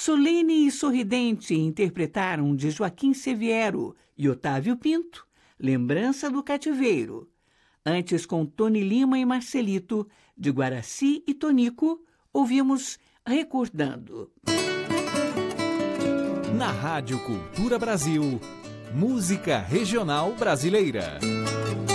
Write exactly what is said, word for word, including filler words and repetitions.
Solene e Sorridente interpretaram de Joaquim Seviero e Otávio Pinto, Lembrança do Cativeiro. Antes, com Tony Lima e Marcelito, de Guaraci e Tonico, ouvimos Recordando. Na Rádio Cultura Brasil, música regional brasileira.